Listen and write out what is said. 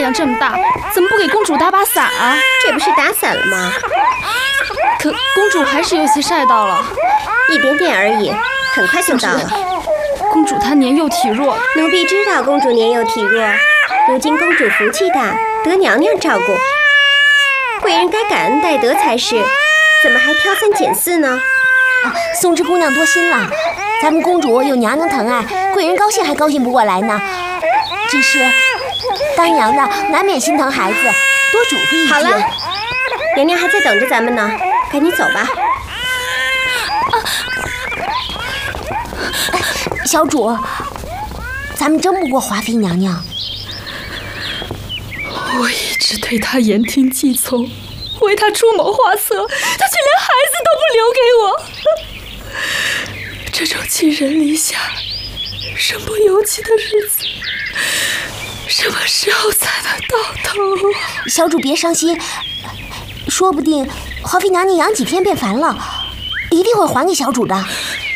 量这么大，怎么不给公主打把伞啊？ 这不是打伞了吗？ 可公主还是有些晒到了， 一点点而已，很快就到了。 公主她年幼体弱， 奴婢知道公主年幼体弱，如今公主福气大，得娘娘照顾。贵人该感恩戴德才是，怎么还挑三拣四呢？ 松枝姑娘多心了，咱们公主有娘娘疼爱，贵人高兴还高兴不过来呢。只是当娘的难免心疼孩子，多嘱咐一句。 好了，娘娘还在等着咱们呢，赶紧走吧。 小主，咱们争不过华妃娘娘。 我一直对她言听计从，为她出谋划策，她却连孩子都不留给我。这种寄人篱下、身不由己的日子，什么时候才能到头啊？ 小主别伤心，说不定华妃娘娘养几天便烦了，一定会还给小主的。